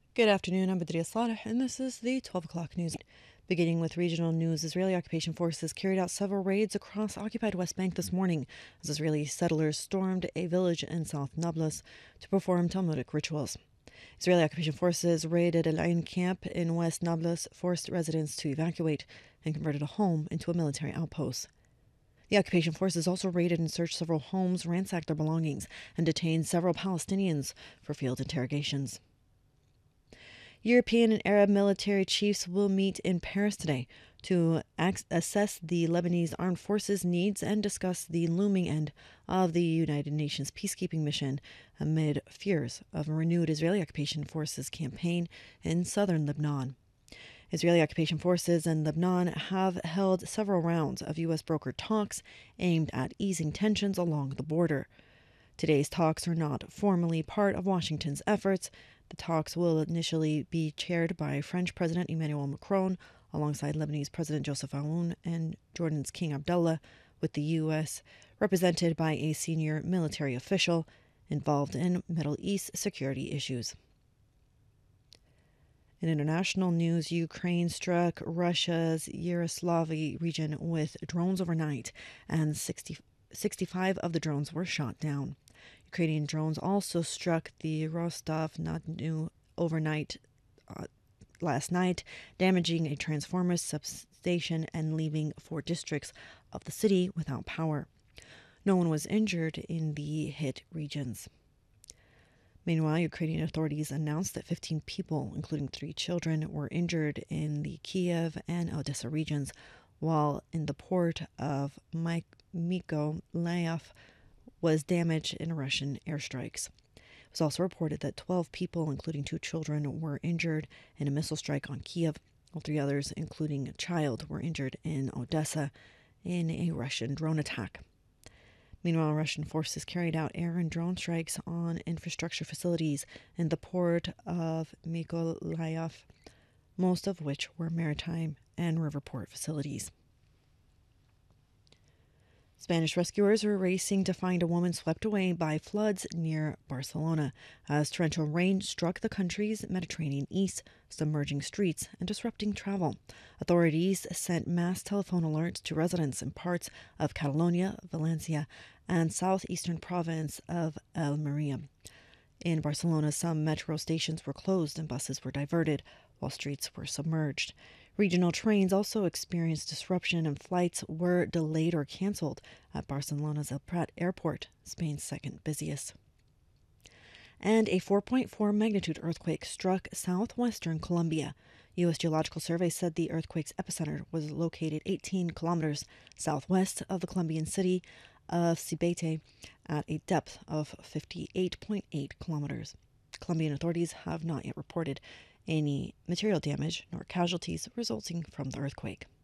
Good afternoon, I'm Badria Saleh, and this is the 12 o'clock news. Beginning with regional news, Israeli occupation forces carried out several raids across occupied West Bank this morning as Israeli settlers stormed a village in South Nablus to perform Talmudic rituals. Israeli occupation forces raided Al Ain camp in West Nablus, forced residents to evacuate, and converted a home into a military outpost. The occupation forces also raided and searched several homes, ransacked their belongings, and detained several Palestinians for field interrogations. European and Arab military chiefs will meet in Paris today to assess the Lebanese armed forces' needs and discuss the looming end of the United Nations peacekeeping mission amid fears of a renewed Israeli occupation forces campaign in southern Lebanon. Israeli occupation forces in Lebanon have held several rounds of U.S. brokered talks aimed at easing tensions along the border. Today's talks are not formally part of Washington's efforts. The talks will initially be chaired by French President Emmanuel Macron alongside Lebanese President Joseph Aoun and Jordan's King Abdullah, with the U.S. represented by a senior military official involved in Middle East security issues. In international news, Ukraine struck Russia's Yaroslavl region with drones overnight, and 65 of the drones were shot down. Ukrainian drones also struck the Rostov-na-Don overnight last night, damaging a transformer substation and leaving 4 districts of the city without power. No one was injured in the hit regions. Meanwhile, Ukrainian authorities announced that 15 people, including 3 children, were injured in the Kiev and Odessa regions, while in the port of Mykolaiv was damaged in Russian airstrikes. It was also reported that 12 people, including 2 children, were injured in a missile strike on Kiev, while 3 others, including a child, were injured in Odessa in a Russian drone attack. Meanwhile, Russian forces carried out air and drone strikes on infrastructure facilities in the port of Mykolaiv, most of which were maritime and river port facilities. Spanish rescuers are racing to find a woman swept away by floods near Barcelona as torrential rain struck the country's Mediterranean east, submerging streets and disrupting travel. Authorities sent mass telephone alerts to residents in parts of Catalonia, Valencia, and southeastern province of Almeria. In Barcelona, some metro stations were closed and buses were diverted, while streets were submerged. Regional trains also experienced disruption, and flights were delayed or cancelled at Barcelona's El Prat airport, Spain's second busiest. And a 4.4 magnitude earthquake struck southwestern Colombia. U.S. Geological Survey said the earthquake's epicenter was located 18 kilometers southwest of the Colombian city of Cibete at a depth of 58.8 kilometers. Colombian authorities have not yet reported any material damage nor casualties resulting from the earthquake.